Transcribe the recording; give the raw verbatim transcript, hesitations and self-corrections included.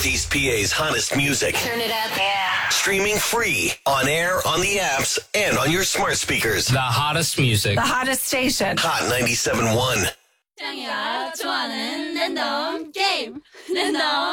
Northeast P A's hottest music. Turn it up. Yeah. Streaming free, on air, on the apps, and on your smart speakers. The hottest music. The hottest station. Hot ninety-seven point one. 짱이가 좋아하는 랜덤 게임. 랜덤